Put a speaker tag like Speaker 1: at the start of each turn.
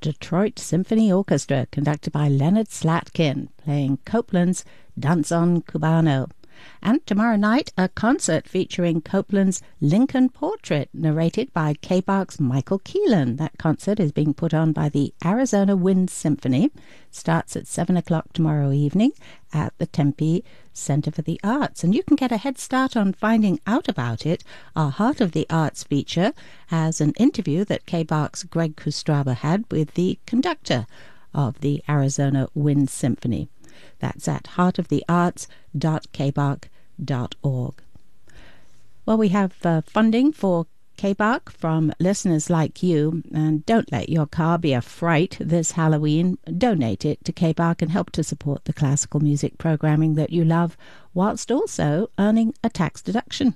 Speaker 1: Detroit Symphony Orchestra, conducted by Leonard Slatkin, playing Copland's Danzon Cubano. And tomorrow night, a concert featuring Copland's Lincoln Portrait, narrated by K-Bark's Michael Keelan. That concert is being put on by the Arizona Wind Symphony. Starts at 7 o'clock tomorrow evening at the Tempe Center for the Arts. And you can get a head start on finding out about it. Our Heart of the Arts feature has an interview that K-Bark's Greg Kustraba had with the conductor of the Arizona Wind Symphony. That's at heartofthearts.kbark.org. Well, we have funding for K-Bark from listeners like you, and don't let your car be a fright this Halloween. Donate it to K-Bark and help to support the classical music programming that you love, whilst also earning a tax deduction.